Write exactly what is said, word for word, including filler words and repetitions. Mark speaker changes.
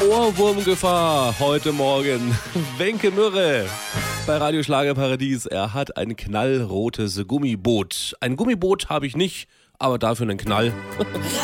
Speaker 1: Ohrwurmgefahr heute Morgen. Wenke Mürre bei Radio Schlagerparadies. Er hat ein knallrotes Gummiboot. Ein Gummiboot habe ich nicht, aber dafür einen Knall.